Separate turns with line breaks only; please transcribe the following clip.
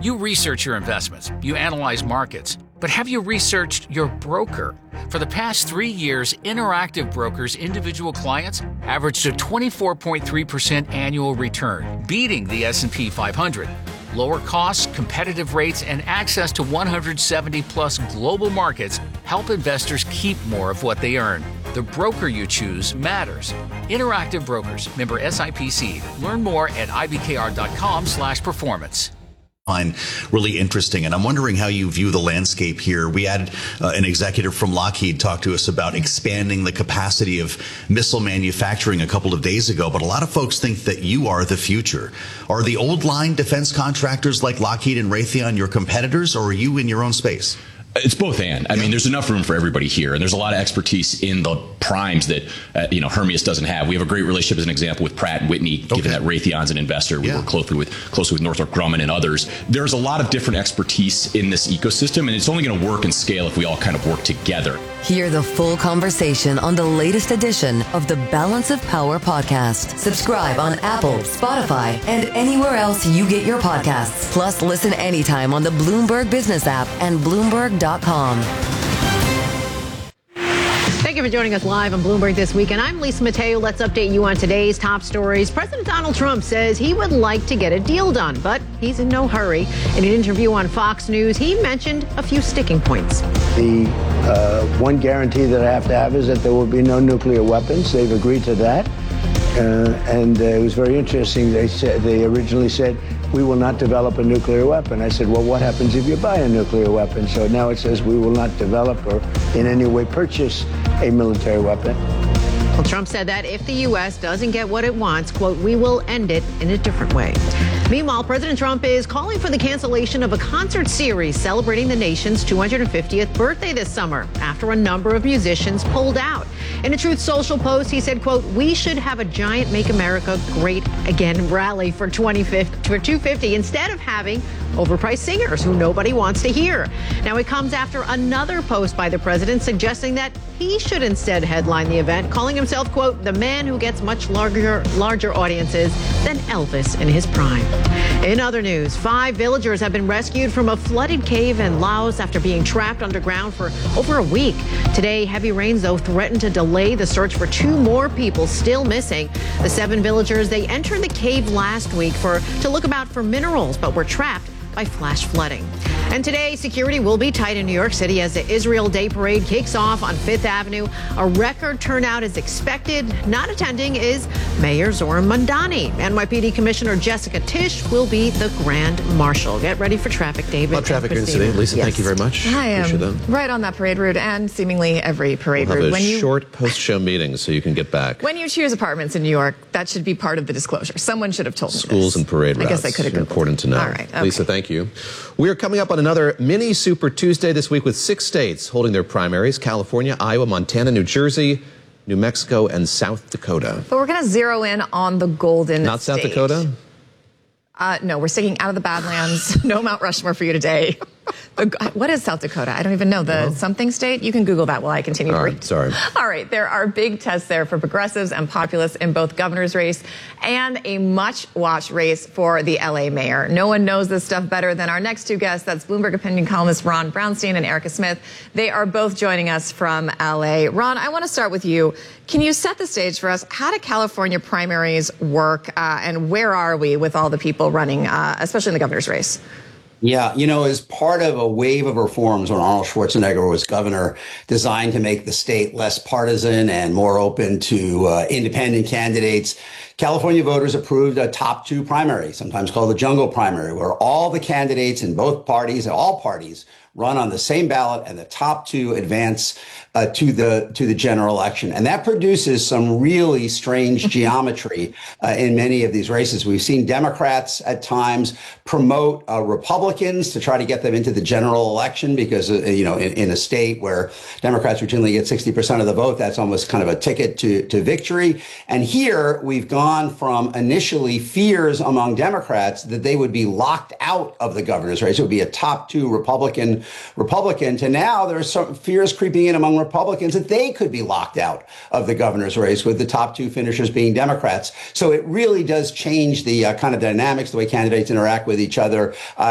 You research your investments, you analyze markets, but have you researched your broker? For the past 3 years, Interactive Brokers' individual clients averaged a 24.3% annual return, beating the S&P 500. Lower costs, competitive rates, and access to 170-plus global markets help investors keep more of what they earn. The broker you choose matters. Interactive Brokers, member SIPC. Learn more at ibkr.com/performance.
Find really interesting, and I'm wondering how you view the landscape here. We had an executive from Lockheed talk to us about expanding the capacity of missile manufacturing a couple of days ago, but a lot of folks think that you are the future. Are the old line defense contractors like Lockheed and Raytheon your competitors, or are you in your own space?
It's both and. I mean, there's enough room for everybody here, and there's a lot of expertise in the primes that, Hermeus doesn't have. We have a great relationship, as an example, with Pratt & Whitney, given that Raytheon's an investor. We work closely with Northrop Grumman and others. There's a lot of different expertise in this ecosystem, and it's only going to work and scale if we all kind of work together.
Hear the full conversation on the latest edition of the Balance of Power podcast. Subscribe on Apple, Spotify, and anywhere else you get your podcasts. Plus, listen anytime on the Bloomberg Business app and Bloomberg.com.
Thank you for joining us live on Bloomberg This Week. And I'm Lisa Mateo. Let's update you on today's top stories. President Donald Trump says he would like to get a deal done, but he's in no hurry. In an interview on Fox News, he mentioned a few sticking points.
The one guarantee that I have to have is that there will be no nuclear weapons. They've agreed to that. And it was very interesting. They originally said, we will not develop a nuclear weapon. I said, well, what happens if you buy a nuclear weapon? So now it says we will not develop or in any way purchase a military weapon.
Well, Trump said that if the U.S. doesn't get what it wants, quote, we will end it in a different way. Meanwhile, President Trump is calling for the cancellation of a concert series celebrating the nation's 250th birthday this summer after a number of musicians pulled out. In a Truth Social post, he said, quote, we should have a giant Make America Great Again rally for 250 instead of having overpriced singers who nobody wants to hear. Now, it comes after another post by the president suggesting that he should instead headline the event, calling himself, quote, the man who gets much larger audiences than Elvis in his prime. In other news, 5 villagers have been rescued from a flooded cave in Laos after being trapped underground for over a week. Today, heavy rains, though, threatened to delay the search for 2 more people still missing. The 7 villagers, they entered the cave last week to look about for minerals, but were trapped by flash flooding. And today, security will be tight in New York City as the Israel Day Parade kicks off on Fifth Avenue. A record turnout is expected. Not attending is Mayor Zoran Mandani. NYPD Commissioner Jessica Tisch will be the Grand Marshal. Get ready for traffic, David.
A lot of traffic in the city. Lisa, thank you very much.
I am right on that parade route and seemingly every parade route.
We'll have a short post-show meeting so you can get back.
When you choose apartments in New York, that should be part of the disclosure. Someone should have told me
Schools and parade routes.
I guess I could have Googled.
Important to know.
All right. Okay.
Lisa, thank you. We are coming up on another mini Super Tuesday this week with 6 states holding their primaries: California, Iowa, Montana, New Jersey, New Mexico, and South Dakota.
But we're going to zero in on the Golden
Not
State.
South Dakota?
No, we're sticking out of the Badlands. No Mount Rushmore for you today. What is South Dakota? I don't even know. The something state? You can Google that while I continue to read.
Sorry.
All right. There are big tests there for progressives and populists in both governor's race and a much-watched race for the L.A. mayor. No one knows this stuff better than our next 2 guests. That's Bloomberg opinion columnist Ron Brownstein and Erica Smith. They are both joining us from L.A. Ron, I want to start with you. Can you set the stage for us? How do California primaries work, and where are we with all the people running, especially in the governor's race?
Yeah, as part of a wave of reforms when Arnold Schwarzenegger was governor, designed to make the state less partisan and more open to independent candidates, California voters approved a top 2 primary, sometimes called the jungle primary, where all the candidates in both parties, all parties, run on the same ballot, and the top 2 advance to the general election. And that produces some really strange geometry in many of these races. We've seen Democrats at times promote Republicans to try to get them into the general election because, in a state where Democrats routinely get 60% of the vote, that's almost kind of a ticket to victory. And here we've gone from initially fears among Democrats that they would be locked out of the governor's race. It would be a top 2 Republican to now there's some fears creeping in among Republicans that they could be locked out of the governor's race, with the top 2 finishers being Democrats. So it really does change the kind of dynamics, the way candidates interact with each other.